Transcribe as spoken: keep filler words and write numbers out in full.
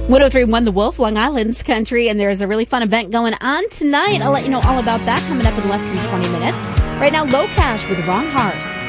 one oh three point one The Wolf, Long Island's country, and there's a really fun event going on tonight. I'll let you know all about that coming up in less than twenty minutes. Right now, Low Cash with Wrong Hearts.